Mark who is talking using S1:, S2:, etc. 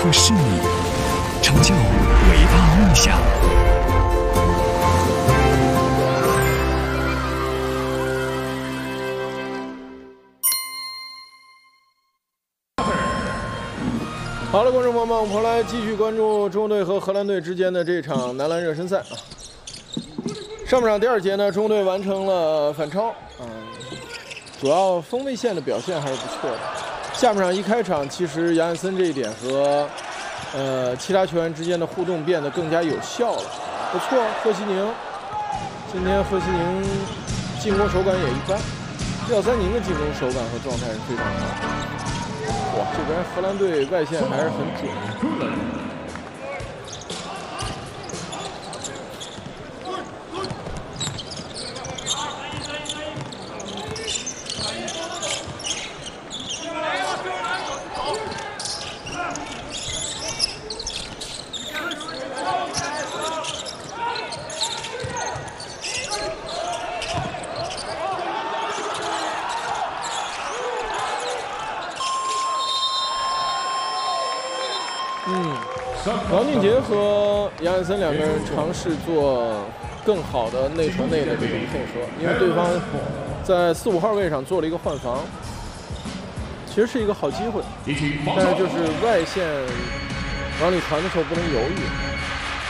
S1: 突视力，成就伟大梦想。
S2: 好了，观众朋友们，我们来继续关注中国队和荷兰队之间的这场男篮热身赛啊。上半场第2节呢，中国队完成了反超，主要锋卫线的表现还是不错的。下半场一开场，其实杨汉森这一点和其他球员之间的互动变得更加有效了，不错。贺西宁，今天贺西宁进攻手感也一般，廖三宁的进攻手感和状态是非常好。哇，这边荷兰队外线还是很准。王俊杰和杨汉森2个人尝试做更好的内传内的这种配合，因为对方在4、5号位上做了一个换防，其实是一个好机会，但是就是外线往里传的时候不能犹豫。